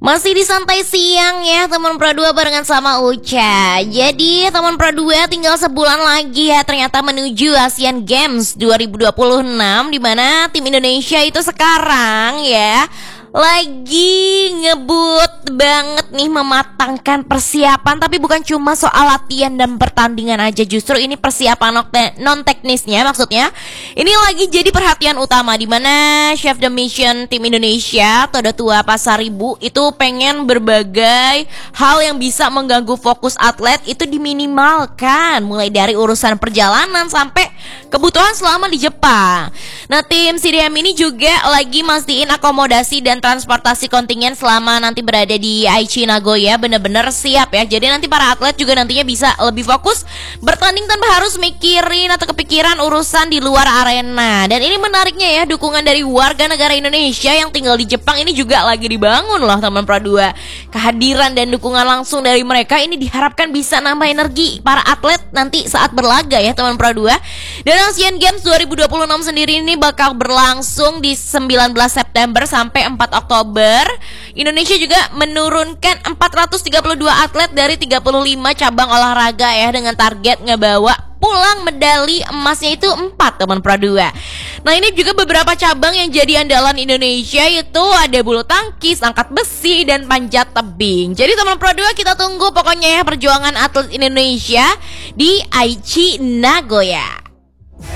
Masih di santai siang ya teman Pro 2 barengan sama Uca. Jadi teman Pro 2 tinggal sebulan lagi ya ternyata menuju Asian Games 2026, dimana tim Indonesia itu sekarang ya lagi ngebut banget nih mematangkan persiapan. Tapi bukan cuma soal latihan dan pertandingan aja, justru ini persiapan non teknisnya, maksudnya ini lagi jadi perhatian utama, dimana Chef the Mission tim Indonesia Todo Tua Pasaribu itu pengen berbagai hal yang bisa mengganggu fokus atlet itu diminimalkan, mulai dari urusan perjalanan sampai kebutuhan selama di Jepang. Nah, tim CDM ini juga lagi mastiin akomodasi dan transportasi kontingen selama nanti berada di Aichi Nagoya bener-bener siap ya. Jadi nanti para atlet juga nantinya bisa lebih fokus bertanding tanpa harus mikirin atau kepikiran urusan di luar arena. Dan ini menariknya ya, dukungan dari warga negara Indonesia yang tinggal di Jepang ini juga lagi dibangun loh teman Pro 2. Kehadiran dan dukungan langsung dari mereka ini diharapkan bisa nambah energi para atlet nanti saat berlaga ya teman Pro 2. Dan Asian Games 2026 sendiri ini bakal berlangsung di 19 September sampai 4 Oktober. Indonesia juga menurunkan 432 atlet dari 35 cabang olahraga ya, dengan target ngebawa pulang medali emasnya itu 4 teman Pro 2. Nah, ini juga beberapa cabang yang jadi andalan Indonesia, itu ada bulu tangkis, angkat besi, dan panjat tebing. Jadi teman Pro 2 kita tunggu pokoknya ya perjuangan atlet Indonesia di Aichi Nagoya.